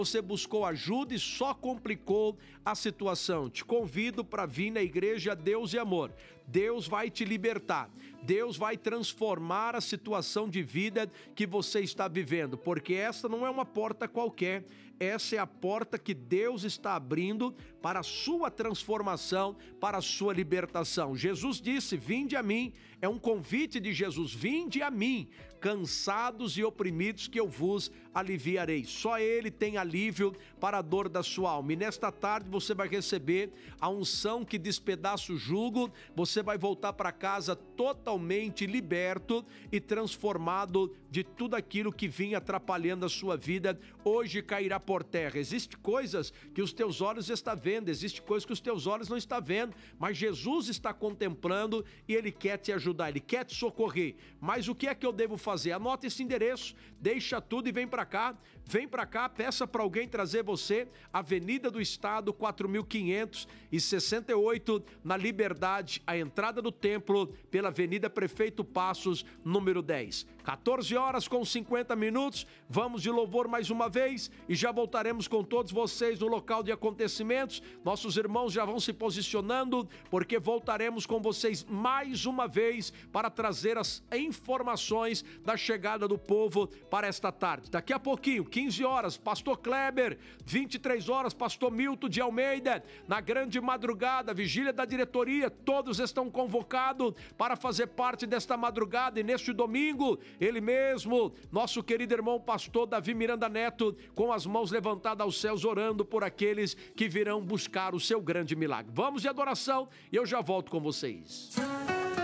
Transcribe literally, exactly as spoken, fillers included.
Você buscou ajuda e só complicou a situação. Te convido para vir na igreja Deus e Amor. Deus vai te libertar. Deus vai transformar a situação de vida que você está vivendo, porque essa não é uma porta qualquer, essa é a porta que Deus está abrindo para a sua transformação, para a sua libertação. Jesus disse, vinde a mim, é um convite de Jesus, vinde a mim, cansados e oprimidos, que eu vos aliviarei. Só Ele tem alívio para a dor da sua alma. E nesta tarde você vai receber a unção que despedaça o jugo, você vai voltar para casa totalmente liberto e transformado de tudo aquilo que vinha atrapalhando a sua vida. Hoje cairá por terra. Existem coisas que os teus olhos estão vendo, existem coisas que os teus olhos não estão vendo, mas Jesus está contemplando e Ele quer te ajudar, Ele quer te socorrer. Mas o que é que eu devo fazer? Anota esse endereço, deixa tudo e vem para cá, vem para cá, peça para alguém trazer você, Avenida do Estado, quatro mil quinhentos e sessenta e oito, na Liberdade, a entrada do templo, pela Avenida Prefeito Passos, número dez. quatorze horas com cinquenta minutos, vamos de louvor mais uma vez e já voltaremos com todos vocês no local de acontecimentos. Nossos irmãos já vão se posicionando, porque voltaremos com vocês mais uma vez para trazer as informações da chegada do povo para esta tarde. Daqui a pouquinho, quinze horas, Pastor Kleber, vinte e três horas, Pastor Milton de Almeida, na grande madrugada, vigília da diretoria, todos estão convocados para fazer parte desta madrugada. E neste domingo, ele mesmo, nosso querido irmão pastor Davi Miranda Neto, com as mãos levantadas aos céus, orando por aqueles que virão buscar o seu grande milagre. Vamos de adoração e eu já volto com vocês.